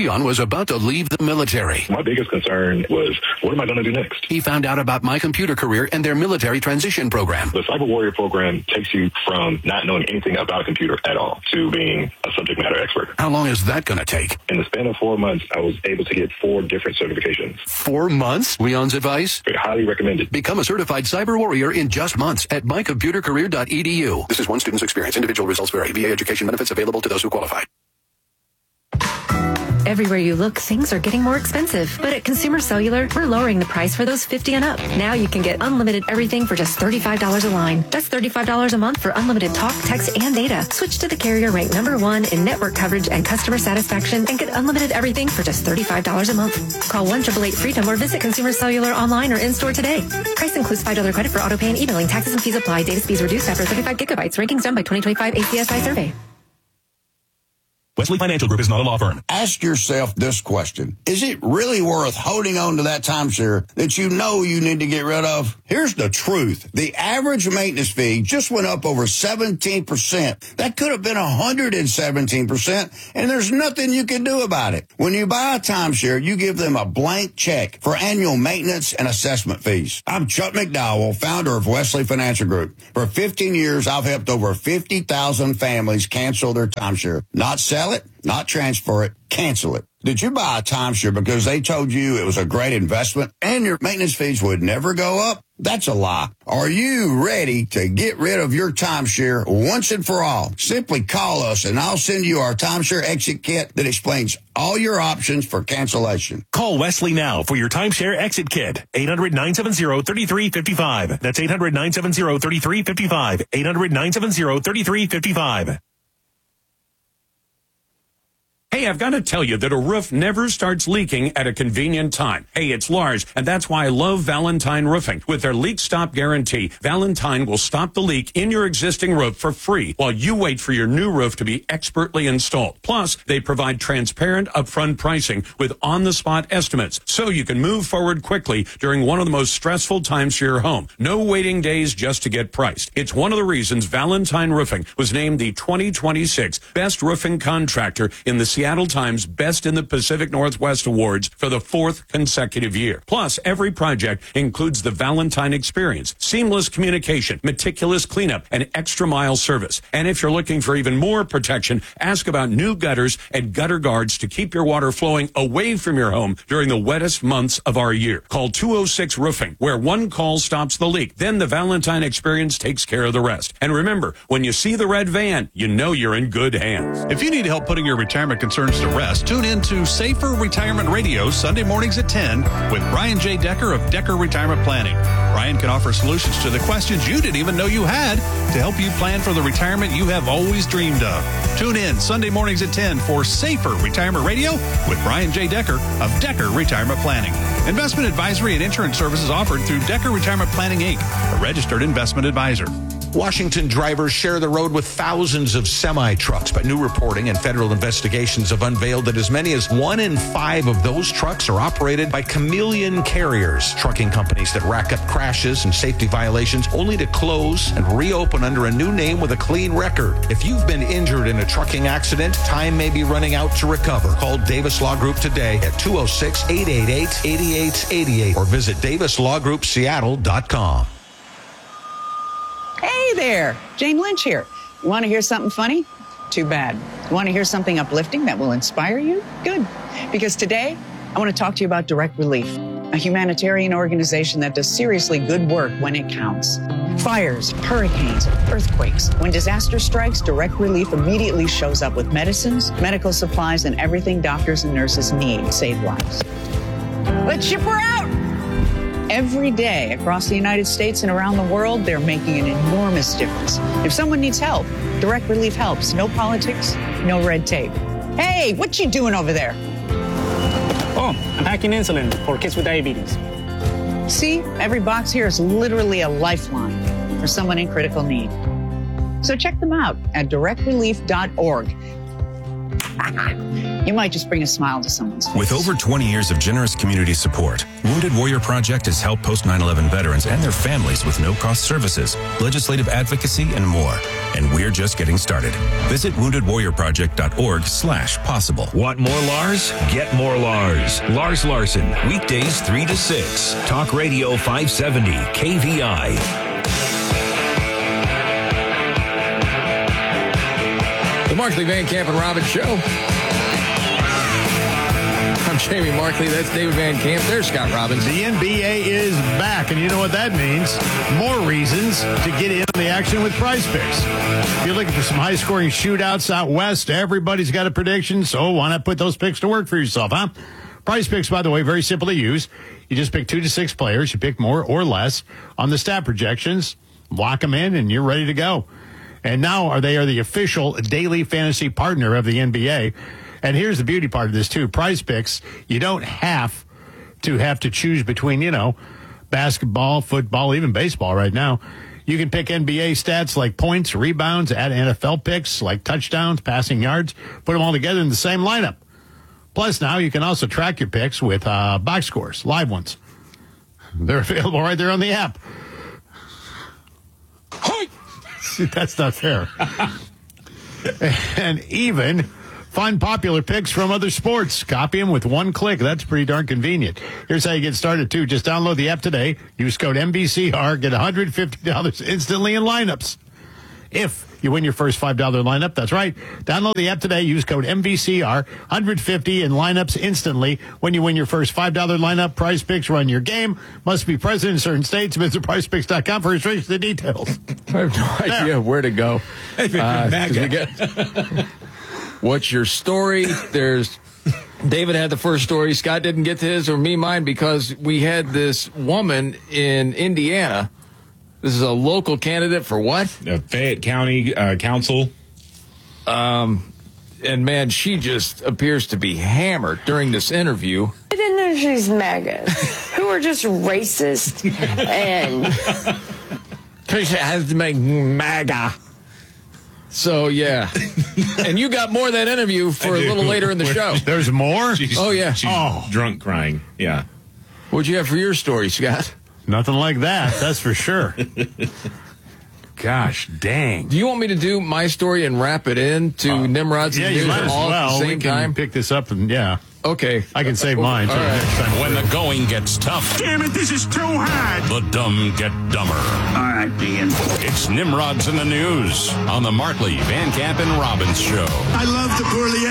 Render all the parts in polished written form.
Leon was about to leave the military. My biggest concern was, what am I going to do next? He found out about My Computer Career and their military transition program. The Cyber Warrior program takes you from not knowing anything about a computer at all to being a subject matter expert. How long is that going to take? In the span of 4 months, I was able to get 4 different certifications. 4 months? Leon's advice? Highly recommended. Become a certified cyber warrior in just months at mycomputercareer.edu. This is one student's experience. Individual results vary. VA education benefits available to those who qualify. Everywhere you look, things are getting more expensive. But at Consumer Cellular, we're lowering the price for those 50 and up. Now you can get unlimited everything for just $35 a line. That's $35 a month for unlimited talk, text, and data. Switch to the carrier ranked #1 in network coverage and customer satisfaction and get unlimited everything for just $35 a month. Call 1-888-FREEDOM or visit Consumer Cellular online or in-store today. Price includes $5 credit for auto pay and emailing. Taxes and fees apply. Data speeds reduced after 35 gigabytes. Rankings done by 2025 ACSI survey. Wesley Financial Group is not a law firm. Ask yourself this question. Is it really worth holding on to that timeshare that you know you need to get rid of? Here's the truth. The average maintenance fee just went up over 17%. That could have been 117%, and there's nothing you can do about it. When you buy a timeshare, you give them a blank check for annual maintenance and assessment fees. I'm Chuck McDowell, founder of Wesley Financial Group. For 15 years, I've helped over 50,000 families cancel their timeshare. Not sell it, not transfer it, cancel it. Did you buy a timeshare because they told you it was a great investment and your maintenance fees would never go up? That's a lie. Are you ready to get rid of your timeshare once and for all? Simply call us and I'll send you our timeshare exit kit that explains all your options for cancellation. Call Wesley now for your timeshare exit kit. 800-970-3355. That's 800-970-3355. 800-970-3355. Hey, I've got to tell you that a roof never starts leaking at a convenient time. Hey, it's Lars, and that's why I love Valentine Roofing. With their leak stop guarantee, Valentine will stop the leak in your existing roof for free while you wait for your new roof to be expertly installed. Plus, they provide transparent upfront pricing with on-the-spot estimates so you can move forward quickly during one of the most stressful times for your home. No waiting days just to get priced. It's one of the reasons Valentine Roofing was named the 2026 Best Roofing Contractor in the Seattle Times Best in the Pacific Northwest Awards for the 4th consecutive year. Plus, every project includes the Valentine experience, seamless communication, meticulous cleanup, and extra mile service. And if you're looking for even more protection, ask about new gutters and gutter guards to keep your water flowing away from your home during the wettest months of our year. Call 206 Roofing, where one call stops the leak. Then the Valentine experience takes care of the rest. And remember, when you see the red van, you know you're in good hands. If you need help putting your retirement concerns to rest, tune in to Safer Retirement Radio Sunday mornings at 10 with Brian J. Decker of Decker Retirement Planning. Brian can offer solutions to the questions you didn't even know you had to help you plan for the retirement you have always dreamed of. Tune in Sunday mornings at 10 for Safer Retirement Radio with Brian J. Decker of Decker Retirement Planning. Investment advisory and insurance services offered through Decker Retirement Planning, Inc., a registered investment advisor. Washington drivers share the road with thousands of semi-trucks, but new reporting and federal investigations have unveiled that as many as 1 in 5 of those trucks are operated by chameleon carriers, trucking companies that rack up crashes and safety violations only to close and reopen under a new name with a clean record. If you've been injured in a trucking accident, time may be running out to recover. Call Davis Law Group today at 206-888-8888 or visit davislawgroupseattle.com. Hey there, Jane Lynch here. You want to hear something funny? Too bad. You want to hear something uplifting that will inspire you? Good. Because today, I want to talk to you about Direct Relief, a humanitarian organization that does seriously good work when it counts. Fires, hurricanes, earthquakes. When disaster strikes, Direct Relief immediately shows up with medicines, medical supplies, and everything doctors and nurses need to save lives. Let's ship her out! Every day across the United States and around the world, they're making an enormous difference. If someone needs help, Direct Relief helps. No politics, no red tape. Hey, what you doing over there? Oh, I'm packing insulin for kids with diabetes. See, every box here is literally a lifeline for someone in critical need. So check them out at directrelief.org. You might just bring a smile to someone's face. With over 20 years of generous community support, Wounded Warrior Project has helped post-9/11 veterans and their families with no-cost services, legislative advocacy, and more. and we're just getting started. Visit woundedwarriorproject.org/possible. Want more Lars? Get more Lars. Lars Larson, weekdays 3 to 6. Talk Radio 570, KVI. The Markley, Van Camp, and Robbins Show. I'm Jamie Markley. That's David Van Camp. There's Scott Robbins. The NBA is back, and you know what that means. More reasons to get in on the action with Prize Picks. If you're looking for some high-scoring shootouts out west, everybody's got a prediction, so why not put those picks to work for yourself, huh? Prize Picks, by the way, very simple to use. You just pick 2 to 6 players. You pick more or less on the stat projections, lock them in, and you're ready to go. And now they are the official daily fantasy partner of the NBA. And here's the beauty part of this, too. Prize Picks, you don't have to choose between, basketball, football, even baseball right now. You can pick NBA stats like points, rebounds, add NFL picks like touchdowns, passing yards, put them all together in the same lineup. Plus, now you can also track your picks with box scores, live ones. They're available right there on the app. See, that's not fair. And even find popular picks from other sports. Copy them with one click. That's pretty darn convenient. Here's how you get started, too. Just download the app today. Use code MVCR. Get $150 instantly in lineups. If you win your first $5 lineup, that's right. Download the app today. Use code MVCR. $150 in lineups instantly. When you win your first $5 lineup, Prize Picks run your game. Must be present in certain states. Visit PrizePicks.com for restrictions and details. I have no idea where to go. What's your story? David had the first story. Scott didn't get to his or me mine because we had this woman in Indiana. This is a local candidate for what? Fayette County Council. And man, she just appears to be hammered during this interview. I didn't know she's MAGA, who are just racist and has to make MAGA. So, yeah. And you got more of that interview for a little later in the show. There's more? She's drunk crying. Yeah. What'd you have for your story, Scott? Nothing like that, that's for sure. Gosh, dang. Do you want me to do my story and wrap it in to Nimrod's and news you might as all well. at the same we can time? Pick this up and, Okay. I can save mine. All right. Next time. When the going gets tough. Damn it, this is too hard. The dumb get dumber. All right, Dean. It's Nimrod's in the News on the Markley, Van Camp, and Robbins Show. I love the poorly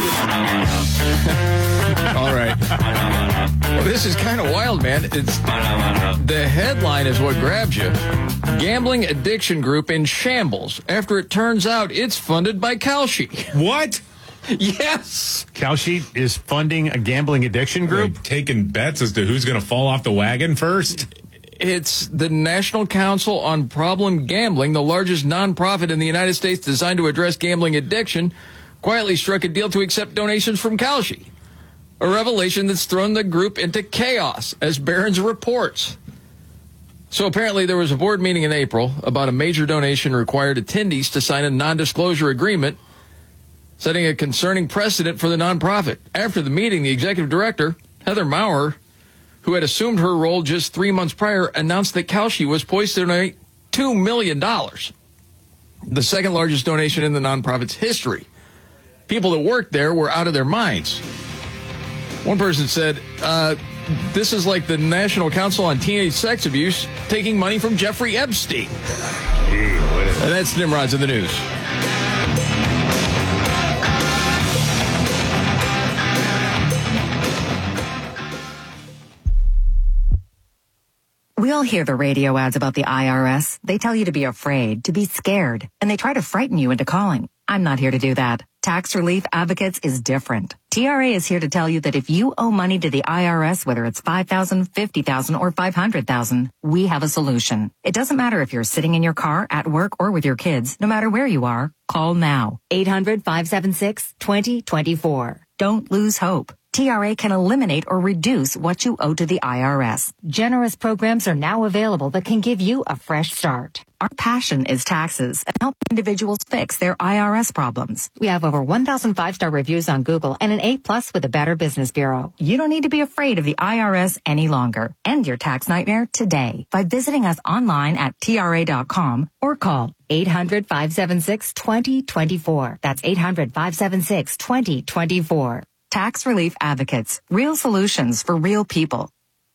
educated. All right. Well, this is kind of wild, man. The headline is what grabs you. Gambling addiction group in shambles after it turns out it's funded by Kalshi. What? Yes. Kalshi is funding a gambling addiction group? Like taking bets as to who's going to fall off the wagon first? It's the National Council on Problem Gambling, the largest nonprofit in the United States designed to address gambling addiction, quietly struck a deal to accept donations from Kalshi. A revelation that's thrown the group into chaos, as Barron's reports. So apparently there was a board meeting in April about a major donation required attendees to sign a non-disclosure agreement, setting a concerning precedent for the nonprofit. After the meeting, the executive director, Heather Maurer, who had assumed her role just 3 months prior, announced that Kalshi was poised to donate $2 million, the second largest donation in the nonprofit's history. People that worked there were out of their minds. One person said, this is like the National Council on Teenage Sex Abuse taking money from Jeffrey Epstein. And that's Nimrod's in the News. We all hear the radio ads about the IRS. They tell you to be afraid, to be scared, and they try to frighten you into calling. I'm not here to do that. Tax Relief Advocates is different. TRA is here to tell you that if you owe money to the IRS, whether it's $5,000, $50,000, or $500,000, we have a solution. It doesn't matter if you're sitting in your car, at work, or with your kids. No matter where you are, call now. 800-576-2024. Don't lose hope. TRA can eliminate or reduce what you owe to the IRS. Generous programs are now available that can give you a fresh start. Our passion is taxes and help individuals fix their IRS problems. We have over 1,000 5-star reviews on Google and an A+ with the Better Business Bureau. You don't need to be afraid of the IRS any longer. End your tax nightmare today by visiting us online at TRA.com or call 800-576-2024. That's 800-576-2024. Tax Relief Advocates. Real solutions for real people.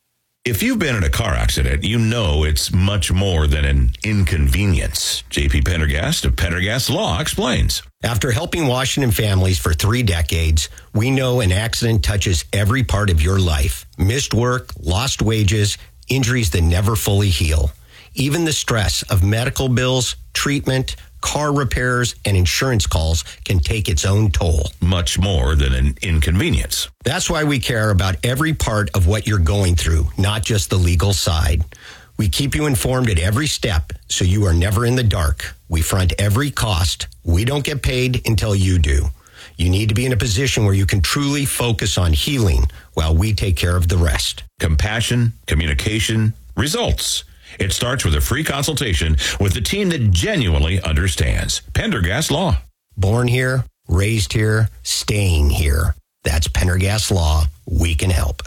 If you've been in a car accident, you know it's much more than an inconvenience. J.P. Pendergast of Pendergast Law explains. After helping Washington families for 3 decades, we know an accident touches every part of your life. Missed work, lost wages, injuries that never fully heal. Even the stress of medical bills, treatment, car repairs, and insurance calls can take its own toll. Much more than an inconvenience. That's why we care about every part of what you're going through, not just the legal side. We keep you informed at every step, so you are never in the dark. We front every cost. We don't get paid until you do. You need to be in a position where you can truly focus on healing while we take care of the rest. Compassion, communication, results. It starts with a free consultation with the team that genuinely understands. Pendergast Law. Born here, raised here, staying here. That's Pendergast Law. We can help.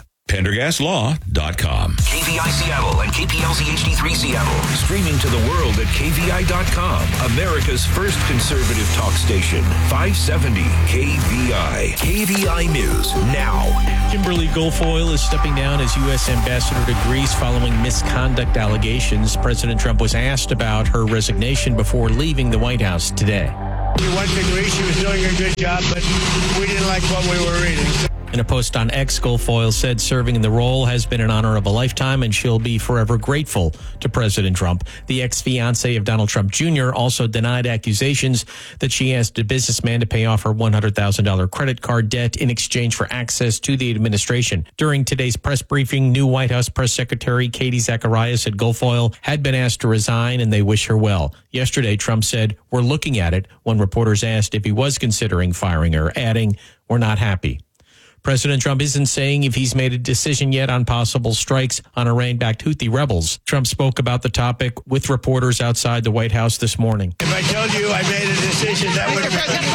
PendergastLaw.com. KVI Seattle and KPLZ HD3 Seattle. Streaming to the world at KVI.com. America's first conservative talk station. 570 KVI. KVI News now. Kimberly Guilfoyle is stepping down as U.S. Ambassador to Greece following misconduct allegations. President Trump was asked about her resignation before leaving the White House today. She went to Greece. She was doing a good job, but we didn't like what we were reading. In a post on X, Guilfoyle said serving in the role has been an honor of a lifetime and she'll be forever grateful to President Trump. The ex-fiancé of Donald Trump Jr. also denied accusations that she asked a businessman to pay off her $100,000 credit card debt in exchange for access to the administration. During today's press briefing, new White House Press Secretary Katie Zacharias said Guilfoyle had been asked to resign and they wish her well. Yesterday, Trump said, "We're looking at it," when reporters asked if he was considering firing her, adding, "We're not happy." President Trump isn't saying if he's made a decision yet on possible strikes on Iran-backed Houthi rebels. Trump spoke about the topic with reporters outside the White House this morning. If I told you I made a decision, that would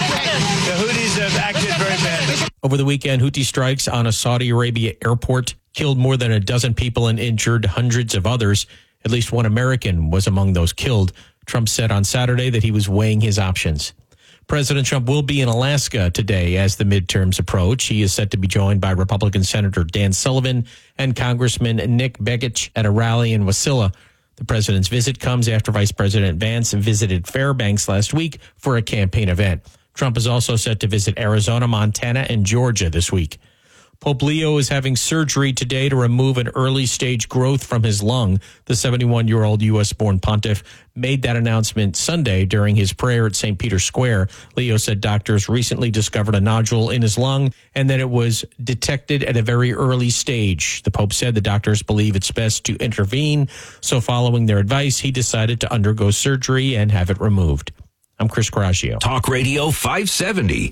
the Houthis have acted very badly. Over the weekend, Houthi strikes on a Saudi Arabia airport killed more than a dozen people and injured hundreds of others. At least one American was among those killed. Trump said on Saturday that he was weighing his options. President Trump will be in Alaska today as the midterms approach. He is set to be joined by Republican Senator Dan Sullivan and Congressman Nick Begich at a rally in Wasilla. The president's visit comes after Vice President Vance visited Fairbanks last week for a campaign event. Trump is also set to visit Arizona, Montana, and Georgia this week. Pope Leo is having surgery today to remove an early-stage growth from his lung. The 71-year-old U.S.-born pontiff made that announcement Sunday during his prayer at St. Peter's Square. Leo said doctors recently discovered a nodule in his lung and that it was detected at a very early stage. The Pope said the doctors believe it's best to intervene, so following their advice, he decided to undergo surgery and have it removed. I'm Chris Coraggio. Talk Radio 570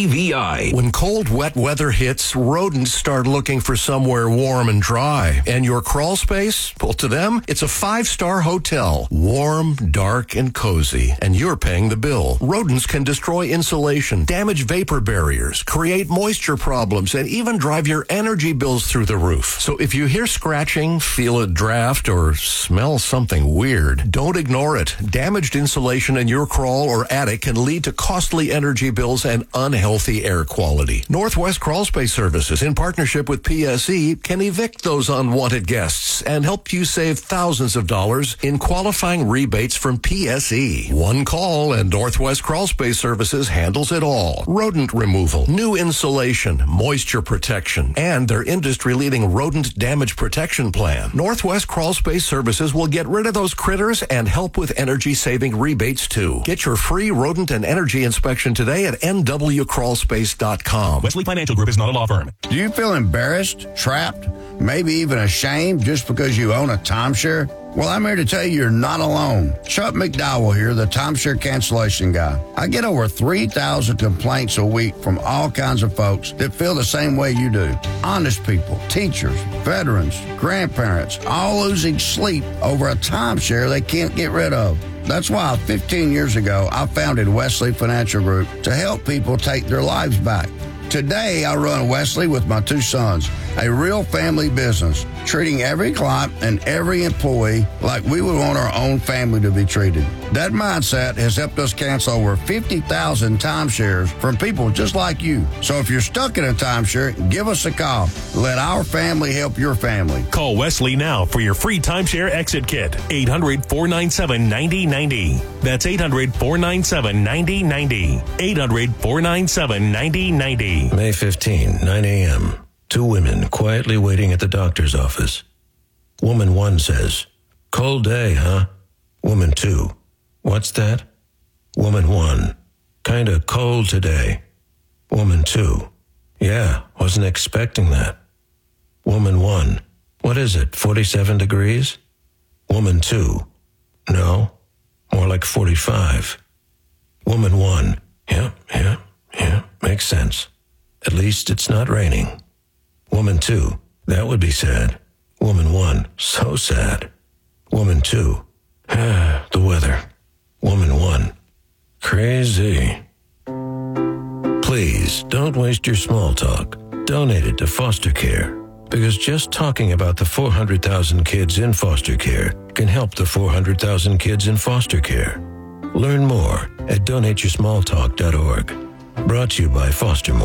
KVI. When cold, wet weather hits, rodents start looking for somewhere warm and dry. And your crawl space? Well, to them, it's a 5-star hotel. Warm, dark, and cozy. And you're paying the bill. Rodents can destroy insulation, damage vapor barriers, create moisture problems, and even drive your energy bills through the roof. So if you hear scratching, feel a draft, or smell something weird, don't ignore it. Damaged insulation in your crawl or attic can lead to costly energy bills and unhealthy air quality. Northwest Crawl Space Services, in partnership with PSE, can evict those unwanted guests and help you save thousands of dollars in qualifying rebates from PSE. One call and Northwest Crawl Space Services handles it all. Rodent removal, new insulation, moisture protection, and their industry-leading rodent damage protection plan. Northwest Crawl Space Services will get rid of those critters and help with energy-saving rebates, too. Get your free rodent and energy inspection today at nwcrawlspace.com. Wesley Financial Group is not a law firm. Do you feel embarrassed, trapped, maybe even ashamed just because you own a timeshare? Well, I'm here to tell you you're not alone. Chuck McDowell here, the timeshare cancellation guy. I get over 3,000 complaints a week from all kinds of folks that feel the same way you do. Honest people, teachers, veterans, grandparents, all losing sleep over a timeshare they can't get rid of. That's why 15 years ago, I founded Wesley Financial Group to help people take their lives back. Today, I run Wesley with my two sons, a real family business, treating every client and every employee like we would want our own family to be treated. That mindset has helped us cancel over 50,000 timeshares from people just like you. So if you're stuck in a timeshare, give us a call. Let our family help your family. Call Wesley now for your free timeshare exit kit. 800-497-9090. That's 800-497-9090. 800-497-9090. May 15, 9 a.m. Two women quietly waiting at the doctor's office. Woman 1 says, "Cold day, huh?" Woman 2, "What's that?" Woman 1, "Kinda cold today." Woman 2, "Yeah, wasn't expecting that." Woman 1, "What is it, 47 degrees?" Woman 2, "No, more like 45. Woman 1, yeah, makes sense. At least it's not raining." Woman 2, "That would be sad." Woman 1, "So sad." Woman 2, "The weather." Woman 1, "Crazy." Please don't waste your small talk. Donate it to foster care, because just talking about the 400,000 kids in foster care can help the 400,000 kids in foster care. Learn more at donateyoursmalltalk.org. Brought to you by Foster More.